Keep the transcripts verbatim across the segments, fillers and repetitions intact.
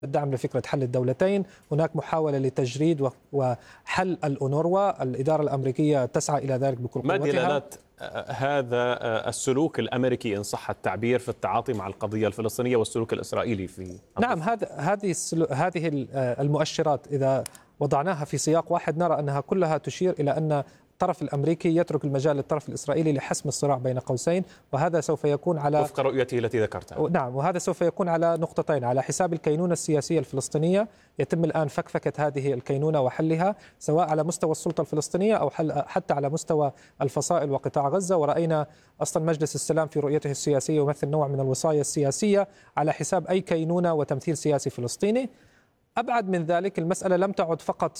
الدعم لفكرة حل الدولتين. هناك محاولة لتجريد وحل الأونروا. الإدارة الأمريكية تسعى إلى ذلك بكل قوتها. ما دلالات هذا السلوك الأمريكي إن صح التعبير في التعاطي مع القضية الفلسطينية والسلوك الإسرائيلي في نعم، هذا هذه هذه المؤشرات إذا وضعناها في سياق واحد نرى أنها كلها تشير إلى أن الطرف الأمريكي يترك المجال للطرف الإسرائيلي لحسم الصراع بين قوسين، وهذا سوف يكون على وفق رؤيته التي ذكرتها. نعم، وهذا سوف يكون على نقطتين: على حساب الكينونة السياسية الفلسطينية، يتم الآن فكفكة هذه الكينونة وحلها سواء على مستوى السلطة الفلسطينية أو حتى على مستوى الفصائل وقطاع غزة. ورأينا أصلا مجلس السلام في رؤيته السياسية يمثل نوع من الوصاية السياسية على حساب أي كينونة وتمثيل سياسي فلسطيني. أبعد من ذلك، المسألة لم تعد فقط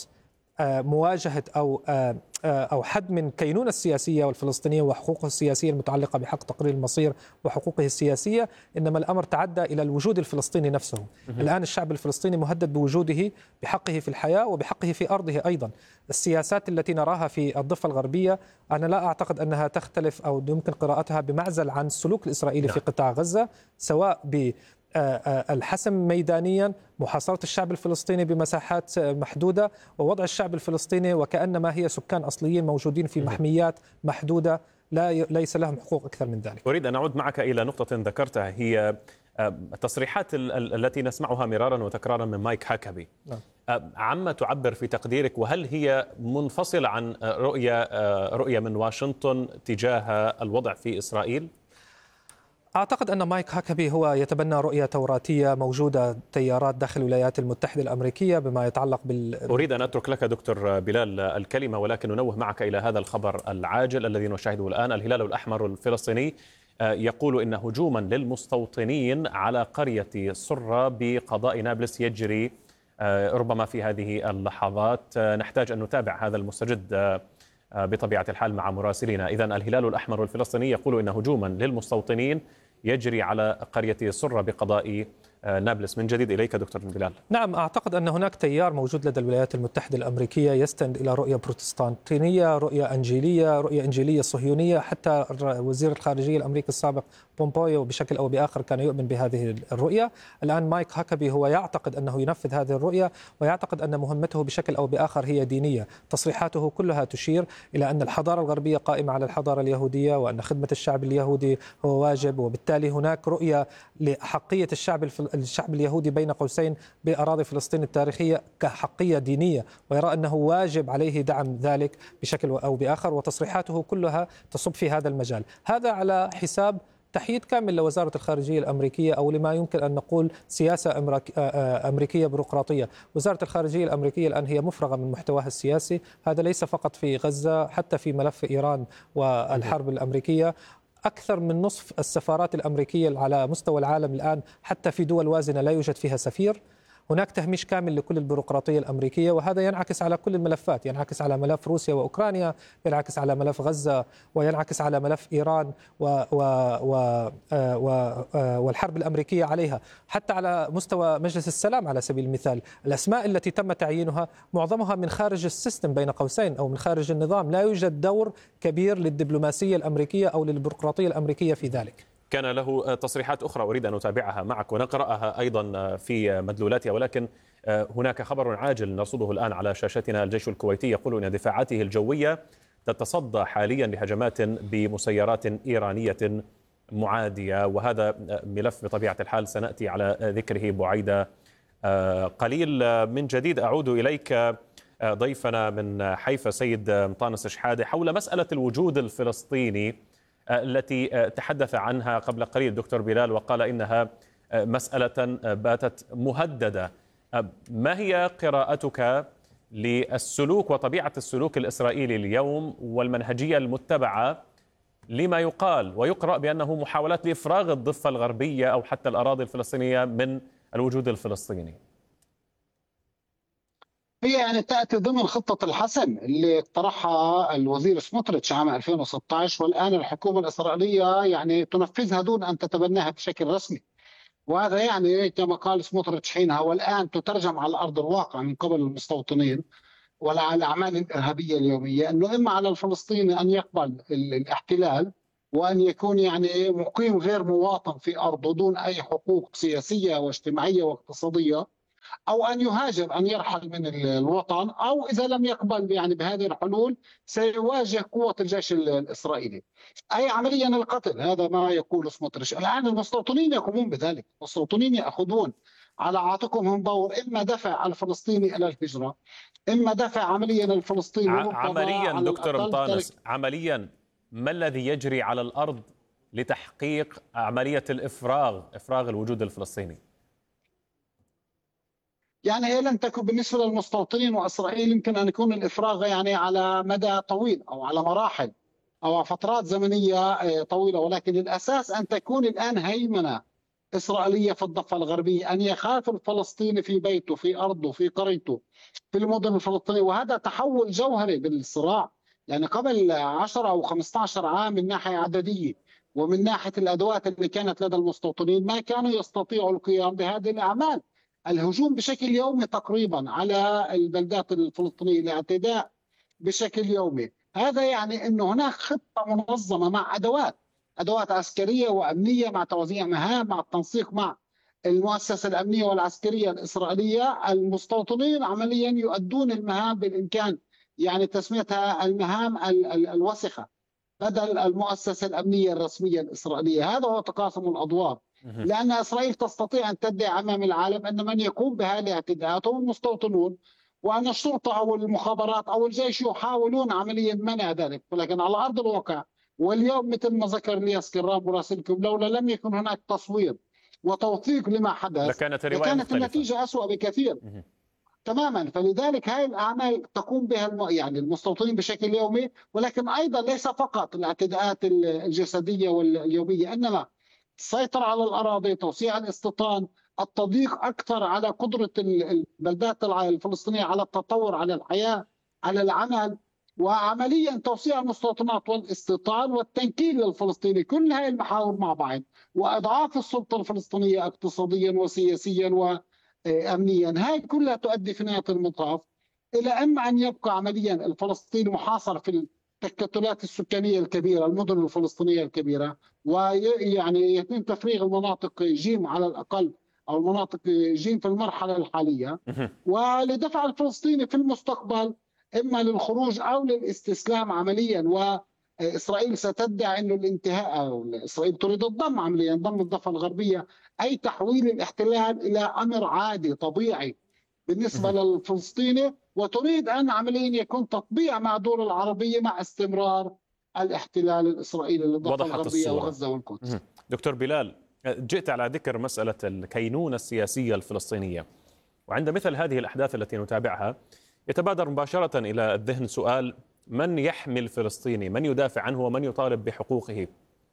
مواجهة أو أو حد من كينونة السياسية والفلسطينية وحقوقه السياسية المتعلقة بحق تقرير المصير وحقوقه السياسية، إنما الأمر تعدى إلى الوجود الفلسطيني نفسه. الآن الشعب الفلسطيني مهدد بوجوده، بحقه في الحياة وبحقه في أرضه أيضا. السياسات التي نراها في الضفة الغربية أنا لا أعتقد أنها تختلف أو يمكن قراءتها بمعزل عن السلوك الإسرائيلي في قطاع غزة، سواء ب الحسم ميدانيا، محاصرة الشعب الفلسطيني بمساحات محدودة، ووضع الشعب الفلسطيني وكأنما هي سكان أصليين موجودين في محميات محدودة لا ليس لهم حقوق أكثر من ذلك. أريد أن أعود معك إلى نقطة ذكرتها، هي التصريحات التي نسمعها مرارا وتكرارا من مايك هاكابي. عما تعبر في تقديرك، وهل هي منفصلة عن رؤية رؤية من واشنطن تجاه الوضع في إسرائيل؟ أعتقد أن مايك هاكابي هو يتبنى رؤية توراتية موجودة تيارات داخل الولايات المتحدة الأمريكية بما يتعلق بال. أريد أن أترك لك دكتور بلال الكلمة، ولكن ننوه معك إلى هذا الخبر العاجل الذي نشاهده الآن. الهلال الأحمر الفلسطيني يقول إن هجوما للمستوطنين على قرية صرة بقضاء نابلس يجري ربما في هذه اللحظات. نحتاج أن نتابع هذا المستجد بطبيعة الحال مع مراسلين. إذن الهلال الأحمر الفلسطيني يقول إن هجوما للمستوطنين يجري على قرية صرة بقضاء نابلس. من جديد إليك دكتور بلال. نعم، أعتقد أن هناك تيار موجود لدى الولايات المتحدة الأمريكية يستند إلى رؤية بروتستانتينية، رؤية أنجيلية، رؤية إنجيلية صهيونية. حتى وزير الخارجية الأمريكي السابق بومبويو بشكل أو بآخر كان يؤمن بهذه الرؤية. الآن مايك هاكابي هو يعتقد أنه ينفذ هذه الرؤية، ويعتقد أن مهمته بشكل أو بآخر هي دينية. تصريحاته كلها تشير إلى أن الحضارة الغربية قائمة على الحضارة اليهودية، وأن خدمة الشعب اليهودي هو واجب، وبالتالي هناك رؤية لحقية الشعب الشعب اليهودي بين قوسين بأراضي فلسطين التاريخية كحقية دينية، ويرى أنه واجب عليه دعم ذلك بشكل أو بآخر. وتصريحاته كلها تصب في هذا المجال، هذا على حساب تحييد كامل لوزارة الخارجية الأمريكية، أو لما يمكن أن نقول سياسة أمريكية بيروقراطية. وزارة الخارجية الأمريكية الآن هي مفرغة من محتواها السياسي. هذا ليس فقط في غزة، حتى في ملف إيران والحرب الأمريكية. أكثر من نصف السفارات الأمريكية على مستوى العالم الآن حتى في دول وازنة لا يوجد فيها سفير. هناك تهميش كامل لكل البيروقراطية الأمريكية، وهذا ينعكس على كل الملفات، ينعكس على ملف روسيا وأوكرانيا، ينعكس على ملف غزة، وينعكس على ملف إيران و و و و والحرب الأمريكية عليها، حتى على مستوى مجلس السلام على سبيل المثال. الأسماء التي تم تعيينها معظمها من خارج السيستم بين قوسين أو من خارج النظام، لا يوجد دور كبير للدبلوماسية الأمريكية أو للبيروقراطية الأمريكية في ذلك. كان له تصريحات أخرى أريد أن أتابعها معك ونقرأها أيضا في مدلولاتها، ولكن هناك خبر عاجل نرصده الآن على شاشتنا. الجيش الكويتي يقول أن دفاعاته الجوية تتصدى حاليا لهجمات بمسيرات إيرانية معادية، وهذا ملف بطبيعة الحال سنأتي على ذكره بعيد قليل. من جديد أعود إليك ضيفنا من حيفا سيد مطانس شحادة حول مسألة الوجود الفلسطيني التي تحدث عنها قبل قليل دكتور بلال، وقال إنها مسألة باتت مهددة. ما هي قراءتك للسلوك وطبيعة السلوك الإسرائيلي اليوم والمنهجية المتبعة لما يقال ويقرأ بأنه محاولات لإفراغ الضفة الغربية أو حتى الأراضي الفلسطينية من الوجود الفلسطيني؟ هي يعني تأتي ضمن خطة الحسم اللي اقترحها الوزير سموتريتش عام ألفين وستة عشر، والآن الحكومة الإسرائيلية يعني تنفذها دون أن تتبناها بشكل رسمي. وهذا يعني كما قال سموتريتش حينها والآن تترجم على أرض الواقع من قبل المستوطنين وعلى الأعمال الإرهابية اليومية، أنه إما على الفلسطيني أن يقبل الاحتلال وأن يكون يعني مقيم غير مواطن في أرضه دون أي حقوق سياسية واجتماعية واقتصادية، أو أن يهاجر، أن يرحل من الوطن، أو إذا لم يقبل يعني بهذه الحلول سيواجه قوة الجيش الإسرائيلي. أي عمليا القتل، هذا ما يقول سموتريتش. الآن المستوطنين يقومون بذلك، المستوطنين يأخذون على عاتقهم دور إما دفع الفلسطيني إلى الهجرة، إما دفع عمليا الفلسطيني عمليا دكتور مطانس، عمليا ما الذي يجري على الأرض لتحقيق عملية الإفراغ، إفراغ الوجود الفلسطيني؟ يعني هي لن تكون بالنسبة للمستوطنين وإسرائيل، يمكن أن يكون الإفراغ يعني على مدى طويل أو على مراحل أو فترات زمنية طويلة، ولكن الأساس أن تكون الآن هيمنة إسرائيلية في الضفة الغربية، أن يخاف الفلسطيني في بيته، في أرضه، في قريته، في المدن الفلسطينية. وهذا تحول جوهري بالصراع. يعني قبل عشرة أو خمسة عشر عام من ناحية عددية ومن ناحية الأدوات اللي كانت لدى المستوطنين ما كانوا يستطيعوا القيام بهذه الأعمال. الهجوم بشكل يومي تقريبا على البلدات الفلسطينية، الاعتداء بشكل يومي. هذا يعني أن هناك خطة منظمة مع أدوات أدوات عسكرية وأمنية، مع توزيع مهام، مع التنسيق مع المؤسسة الأمنية والعسكرية الإسرائيلية. المستوطنين عمليا يؤدون المهام بالإمكان يعني تسميتها المهام الوسخة بدل المؤسسة الأمنية الرسمية الإسرائيلية. هذا هو تقاسم الأدوار، لأن إسرائيل تستطيع أن تدعي أمام العالم أن من يقوم بهذه الاعتداءات هم المستوطنون، وأن الشرطة أو المخابرات أو الجيش يحاولون عمليا منع ذلك. ولكن على أرض الواقع واليوم مثل ما ذكر الياس كرام مراسلكم، لولا لم يكن هناك تصوير وتوثيق لما حدث لكانت, لكانت النتيجة أسوأ بكثير. مه. تماما. فلذلك هاي الأعمال تقوم بها الم... يعني المستوطنين بشكل يومي، ولكن أيضا ليس فقط الاعتداءات الجسدية واليومية، إنما السيطرة على الأراضي، توسيع الاستيطان، التضييق أكثر على قدرة البلدات الفلسطينية على التطور، على الحياة، على العمل، وعمليا توسيع المستوطنات والاستيطان والتنكيل للفلسطيني. كل هاي المحاور مع بعض، وإضعاف السلطة الفلسطينية اقتصاديا وسياسيا وأمنيا، هاي كلها تؤدي في نهاية المطاف إلى إما أن يبقى عمليا الفلسطيني محاصر في التكتلات السكانية الكبيرة، المدن الفلسطينية الكبيرة، ويعني يتم تفريغ المناطق جيم على الأقل، أو المناطق جيم في المرحلة الحالية، ولدفع الفلسطيني في المستقبل إما للخروج أو للاستسلام عمليا. وإسرائيل ستدعي أنه الانتهاء، أو إسرائيل تريد الضم عمليا، ضم الضفة الغربية، أي تحويل الاحتلال إلى أمر عادي طبيعي بالنسبة للفلسطيني، وتريد أن عمليا يكون تطبيع مع الدول العربية مع استمرار الاحتلال الإسرائيلي للضفة الغربية وغزة والقدس. دكتور بلال، جئت على ذكر مسألة الكينونة السياسية الفلسطينية، وعند مثل هذه الأحداث التي نتابعها يتبادر مباشرة إلى الذهن سؤال: من يحمي الفلسطيني؟ من يدافع عنه ومن يطالب بحقوقه؟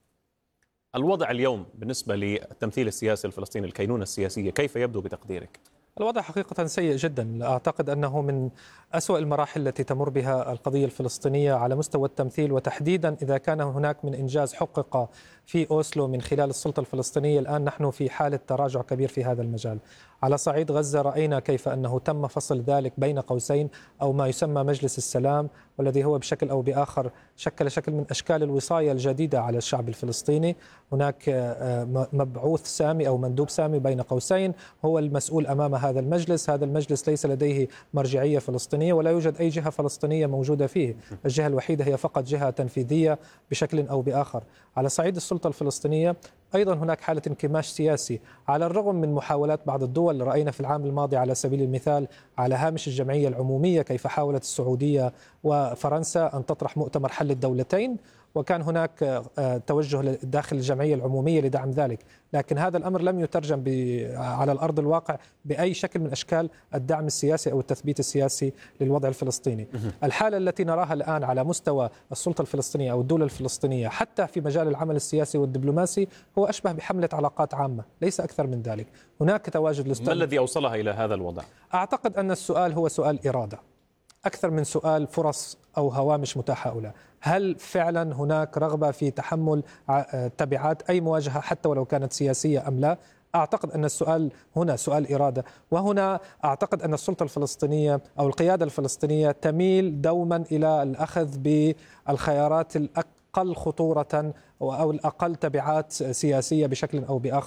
الوضع اليوم بالنسبة للتمثيل السياسي الفلسطيني، الكينونة السياسية، كيف يبدو بتقديرك؟ الوضع حقيقة سيء جدا. أعتقد أنه من أسوأ المراحل التي تمر بها القضية الفلسطينية على مستوى التمثيل، وتحديدا إذا كان هناك من إنجاز حقق في أوسلو من خلال السلطة الفلسطينية. الآن نحن في حالة تراجع كبير في هذا المجال. على صعيد غزة رأينا كيف أنه تم فصل ذلك بين قوسين، أو ما يسمى مجلس السلام، والذي هو بشكل أو بآخر شكل شكل من أشكال الوصاية الجديدة على الشعب الفلسطيني. هناك مبعوث سامي أو مندوب سامي بين قوسين هو المسؤول أمام هذا المجلس. هذا المجلس ليس لديه مرجعية فلسطينية، ولا يوجد أي جهة فلسطينية موجودة فيه. الجهة الوحيدة هي فقط جهة تنفيذية بشكل أو بآخر. على صعيد السلطة الفلسطينية أيضا هناك حالة انكماش سياسي، على الرغم من محاولات بعض الدول. رأينا في العام الماضي على سبيل المثال على هامش الجمعية العمومية كيف حاولت السعودية وفرنسا أن تطرح مؤتمر حل الدولتين، وكان هناك توجه داخل الجمعية العمومية لدعم ذلك، لكن هذا الأمر لم يترجم على الأرض الواقع بأي شكل من أشكال الدعم السياسي أو التثبيت السياسي للوضع الفلسطيني. الحالة التي نراها الآن على مستوى السلطة الفلسطينية أو الدولة الفلسطينية حتى في مجال العمل السياسي والدبلوماسي هو أشبه بحملة علاقات عامة، ليس أكثر من ذلك. هناك تواجد ما الذي أوصلها إلى هذا الوضع؟ أعتقد أن السؤال هو سؤال إرادة أكثر من سؤال فرص أو هوامش متاحة أو لا. هل فعلا هناك رغبة في تحمل تبعات أي مواجهة حتى ولو كانت سياسية أم لا؟ أعتقد أن السؤال هنا سؤال إرادة، وهنا أعتقد أن السلطة الفلسطينية أو القيادة الفلسطينية تميل دوما إلى الأخذ بالخيارات الأقل خطورة أو الأقل تبعات سياسية بشكل أو بآخر.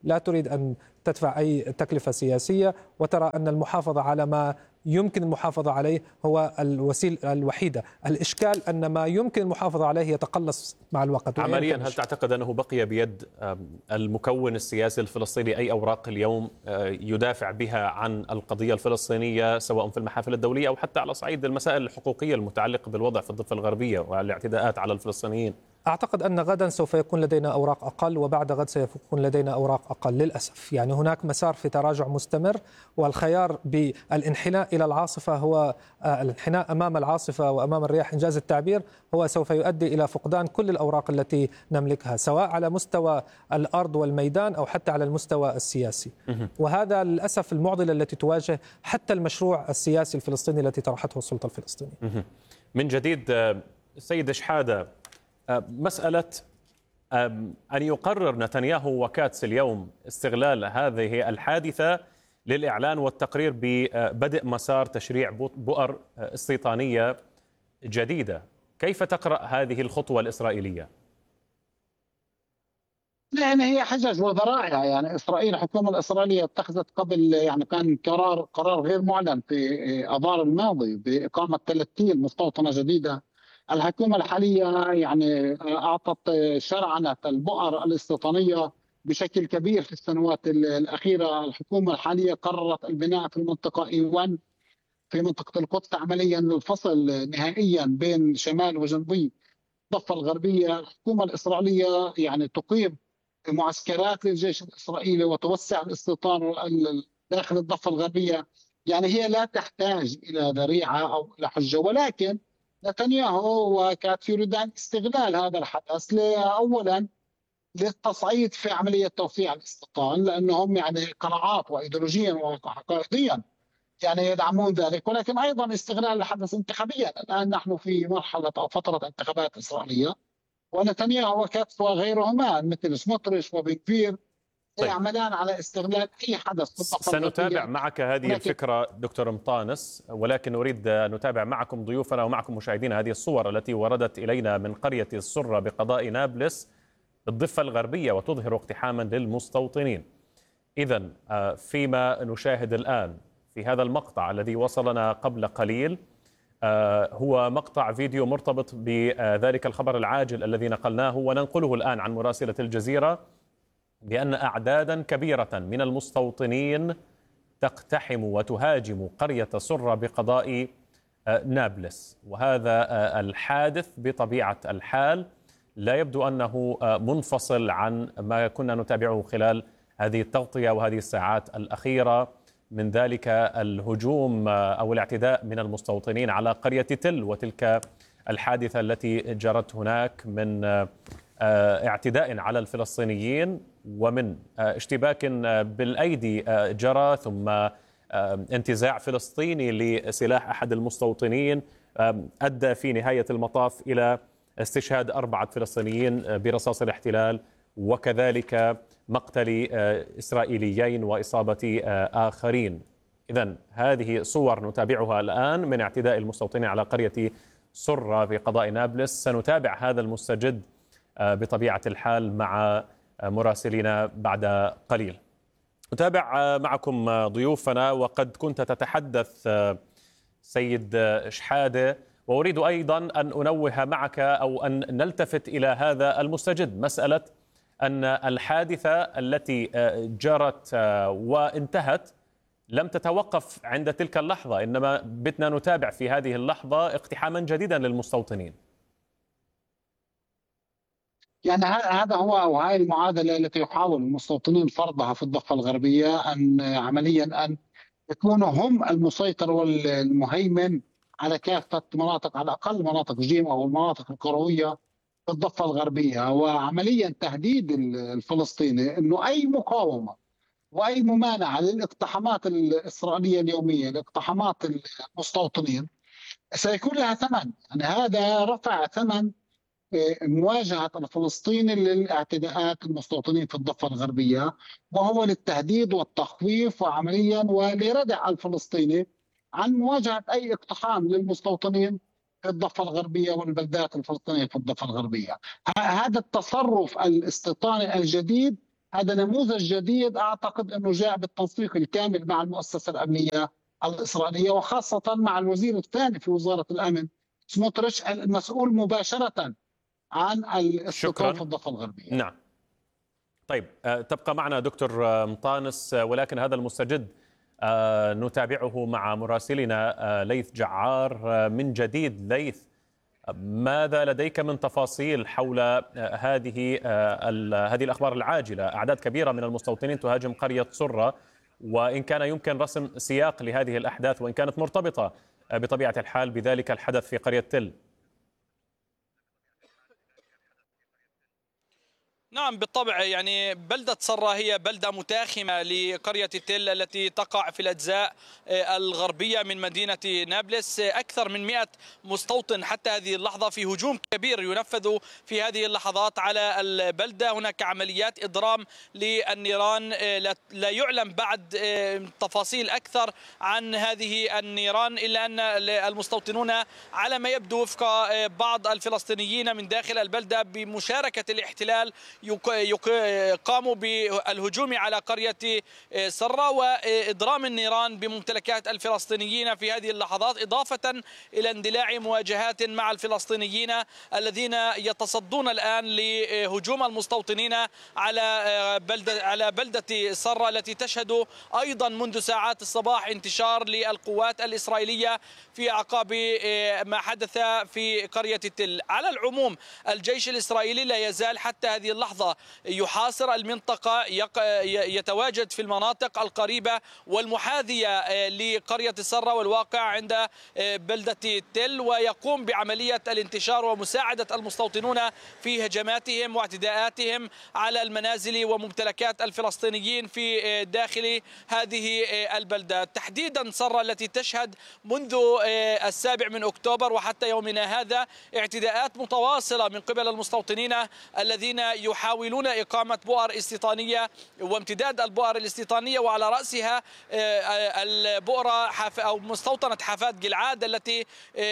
لا تريد أن تدفع أي تكلفة سياسية، وترى أن المحافظة على ما يمكن المحافظة عليه هو الوسيلة الوحيدة. الإشكال أن ما يمكن المحافظة عليه يتقلص مع الوقت. عمليا هل تعتقد أنه بقي بيد المكون السياسي الفلسطيني أي أوراق اليوم يدافع بها عن القضية الفلسطينية سواء في المحافل الدولية أو حتى على صعيد المسائل الحقوقية المتعلقة بالوضع في الضفة الغربية والاعتداءات على الفلسطينيين؟ أعتقد أن غدا سوف يكون لدينا أوراق أقل، وبعد غد سيكون لدينا أوراق أقل للأسف. يعني هناك مسار في تراجع مستمر، والخيار بالانحناء إلى العاصفة هو الانحناء أمام العاصفة وأمام الرياح إنجاز التعبير هو سوف يؤدي إلى فقدان كل الأوراق التي نملكها سواء على مستوى الأرض والميدان أو حتى على المستوى السياسي. وهذا للأسف المعضلة التي تواجه حتى المشروع السياسي الفلسطيني التي طرحته السلطة الفلسطينية. من جديد سيد شحادة، مسألة أن يقرر نتنياهو وكاتس اليوم استغلال هذه الحادثة للإعلان والتقرير ببدء مسار تشريع بؤر استيطانية جديدة، كيف تقرأ هذه الخطوة الإسرائيلية؟ لأن هي حجج وذرائع. يعني إسرائيل الحكومة الإسرائيلية اتخذت قبل، يعني كان قرار قرار غير معلن في أذار الماضي بإقامة ثلاثين مستوطنة جديدة. الحكومة الحالية يعني أعطت شرعنة البؤر الاستيطانية بشكل كبير في السنوات الأخيرة. الحكومة الحالية قررت البناء في المنطقة إي واحد في منطقة القدس عمليا للفصل نهائيا بين شمال وجنوبي الضفة الغربية. الحكومة الإسرائيلية يعني تقيم معسكرات للجيش الإسرائيلي وتوسع الاستيطان داخل الضفة الغربية. يعني هي لا تحتاج إلى ذريعة أو إلى حجة، ولكن نتنياهو وكات يريدان استغلال هذا الحدث أولا للتصعيد في عملية توسيع الاستيطان، لأنهم يعني قناعات وإيديولوجيا وعقائديا يعني يدعمون ذلك، ولكن أيضا استغلال الحدث انتخابيا. الآن نحن في مرحلة أو فترة انتخابات إسرائيلية، ونتنياهو وكاتس وغيرهما مثل سموتريش وبن غفير طيب. يعملان على استغلال أي حدث. سنتابع معك هذه الفكرة دكتور مطانس، ولكن نريد أن نتابع معكم ضيوفنا ومعكم مشاهدينا هذه الصور التي وردت إلينا من قرية السرة بقضاء نابلس بالضفة الغربية وتظهر اقتحاما للمستوطنين. إذن فيما نشاهد الآن في هذا المقطع الذي وصلنا قبل قليل هو مقطع فيديو مرتبط بذلك الخبر العاجل الذي نقلناه وننقله الآن عن مراسلة الجزيرة بأن أعدادا كبيرة من المستوطنين تقتحم وتهاجم قرية سرة بقضاء نابلس. وهذا الحادث بطبيعة الحال لا يبدو أنه منفصل عن ما كنا نتابعه خلال هذه التغطية وهذه الساعات الأخيرة من ذلك الهجوم أو الاعتداء من المستوطنين على قرية تل، وتلك الحادثة التي جرت هناك من اعتداء على الفلسطينيين ومن اشتباك بالأيدي جرى، ثم انتزاع فلسطيني لسلاح أحد المستوطنين أدى في نهاية المطاف إلى استشهاد أربعة فلسطينيين برصاص الاحتلال، وكذلك مقتل إسرائيليين وإصابة آخرين. إذن هذه صور نتابعها الآن من اعتداء المستوطنين على قرية سرة في قضاء نابلس. سنتابع هذا المستجد بطبيعة الحال مع مراسلين بعد قليل. نتابع معكم ضيوفنا، وقد كنت تتحدث سيد شحادة، وأريد أيضا أن أنوه معك أو أن نلتفت إلى هذا المستجد، مسألة أن الحادثة التي جرت وانتهت لم تتوقف عند تلك اللحظة، إنما بتنا نتابع في هذه اللحظة اقتحاما جديدا للمستوطنين. يعني هذا هو وهي المعادلة التي يحاول المستوطنين فرضها في الضفة الغربية، أن عمليا أن يكونوا هم المسيطر والمهيمن على كافة مناطق، على الأقل مناطق جيم أو المناطق القروية في الضفة الغربية. وعمليا تهديد الفلسطيني أنه أي مقاومة وأي ممانعة للاقتحامات الإسرائيلية اليومية لاقتحامات المستوطنين سيكون لها ثمن. يعني هذا رفع ثمن مواجهة الفلسطيني للاعتداءات المستوطنين في الضفة الغربية، وهو للتهديد والتخويف وعمليا ولردع الفلسطيني عن مواجهة أي اقتحام للمستوطنين في الضفة الغربية والبلدات الفلسطينية في الضفة الغربية. هذا التصرف الاستيطاني الجديد هذا نموذج جديد أعتقد أنه جاء بالتنسيق الكامل مع المؤسسة الأمنية الإسرائيلية، وخاصة مع الوزير الثاني في وزارة الأمن سموتريتش المسؤول مباشرة عن الاستيطان في الضفة الغربية. نعم. طيب تبقى معنا دكتور مطانس، ولكن هذا المستجد نتابعه مع مراسلنا ليث جعار من جديد. ليث، ماذا لديك من تفاصيل حول هذه هذه الأخبار العاجلة؟ أعداد كبيرة من المستوطنين تهاجم قرية صرة، وإن كان يمكن رسم سياق لهذه الأحداث وإن كانت مرتبطة بطبيعة الحال بذلك الحدث في قرية تل. نعم بالطبع، يعني بلدة صرة هي بلدة متاخمة لقرية تل التي تقع في الأجزاء الغربية من مدينة نابلس. أكثر من مئة مستوطن حتى هذه اللحظة في هجوم كبير ينفذ في هذه اللحظات على البلدة. هناك عمليات إضرام للنيران، لا يعلم بعد تفاصيل أكثر عن هذه النيران، إلا أن المستوطنون على ما يبدو وفق بعض الفلسطينيين من داخل البلدة بمشاركة الاحتلال قاموا بالهجوم على قرية صرة وإضرام النيران بممتلكات الفلسطينيين في هذه اللحظات، إضافة إلى اندلاع مواجهات مع الفلسطينيين الذين يتصدون الآن لهجوم المستوطنين على بلدة على بلدة صرة التي تشهد أيضا منذ ساعات الصباح انتشار للقوات الإسرائيلية في أعقاب ما حدث في قرية تل. على العموم الجيش الإسرائيلي لا يزال حتى هذه اللحظة يحاصر المنطقة، يتواجد في المناطق القريبة والمحاذية لقرية صرة والواقع عند بلدة تل، ويقوم بعملية الانتشار ومساعدة المستوطنون في هجماتهم واعتداءاتهم على المنازل وممتلكات الفلسطينيين في داخل هذه البلدة، تحديدا صرة التي تشهد منذ السابع من أكتوبر وحتى يومنا هذا اعتداءات متواصلة من قبل المستوطنين الذين يحاولون إقامة بؤر استيطانية وامتداد البؤر الاستيطانية، وعلى رأسها البؤرة أو مستوطنة حافات جلعاد التي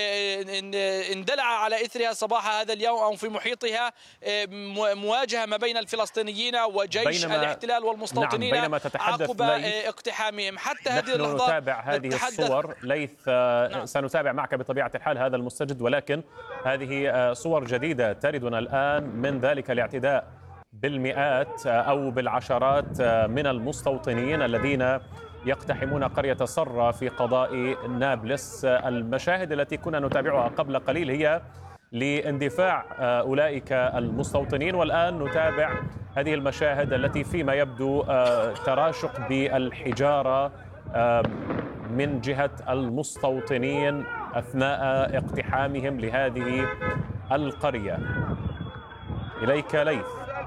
اندلع على إثرها صباح هذا اليوم أو في محيطها مواجهة ما بين الفلسطينيين وجيش الاحتلال والمستوطنين. نعم، بينما تتحدث عقب اقتحامهم حتى هذه اللحظة. نحن نتابع هذه الصور ليث. نعم. سنتابع معك بطبيعة الحال هذا المستجد، ولكن هذه صور جديدة تردنا الآن من ذلك الاعتداء بالمئات أو بالعشرات من المستوطنين الذين يقتحمون قرية صرة في قضاء نابلس. المشاهد التي كنا نتابعها قبل قليل هي لاندفاع أولئك المستوطنين، والآن نتابع هذه المشاهد التي فيما يبدو تراشق بالحجارة من جهة المستوطنين أثناء اقتحامهم لهذه القرية. إليك ليث.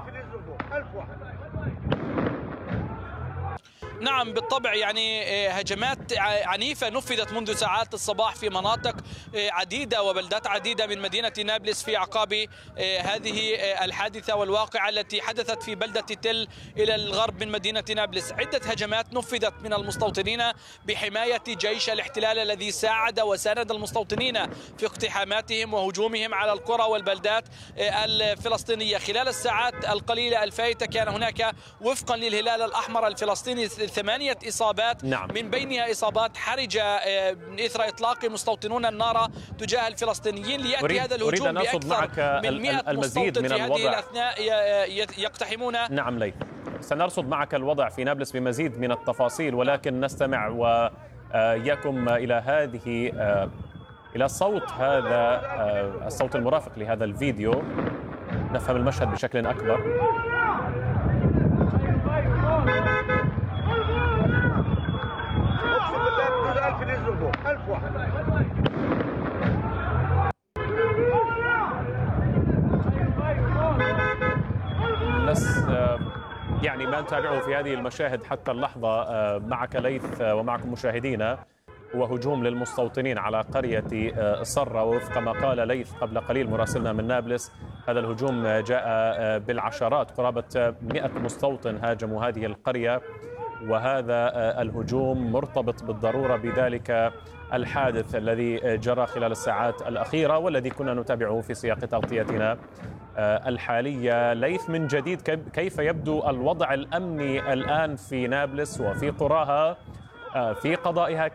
نعم بالطبع، يعني هجمات عنيفة نفذت منذ ساعات الصباح في مناطق عديدة وبلدات عديدة من مدينة نابلس في أعقاب هذه الحادثة والواقعة التي حدثت في بلدة تل إلى الغرب من مدينة نابلس. عدة هجمات نفذت من المستوطنين بحماية جيش الاحتلال الذي ساعد وساند المستوطنين في اقتحاماتهم وهجومهم على القرى والبلدات الفلسطينية. خلال الساعات القليلة الفائتة كان هناك وفقا للهلال الأحمر الفلسطيني ثمانية إصابات. نعم. من بينها إصابات حرجة إثر إطلاق مستوطنون النار تجاه الفلسطينيين. ليأتي أريد هذا الهجوم بأكثر من مئة مستوطن في هذه الأثناء يقتحمون. نعم ليث، سنرصد معك الوضع في نابلس بمزيد من التفاصيل، ولكن نستمع وإياكم إلى هذه إلى صوت هذا الصوت المرافق لهذا الفيديو نفهم المشهد بشكل أكبر. لس يعني ما نتابعه في هذه المشاهد حتى اللحظة معك ليث ومعكم مشاهدينا هو هجوم للمستوطنين على قرية صرة، ووفق ما قال ليث قبل قليل مراسلنا من نابلس هذا الهجوم جاء بالعشرات، قرابة مئة مستوطن هاجموا هذه القرية، وهذا الهجوم مرتبط بالضرورة بذلك الحادث الذي جرى خلال الساعات الأخيرة والذي كنا نتابعه في سياق تغطيتنا الحالية. ليث، من جديد كيف يبدو الوضع الأمني الآن في نابلس وفي قراها في قضائها؟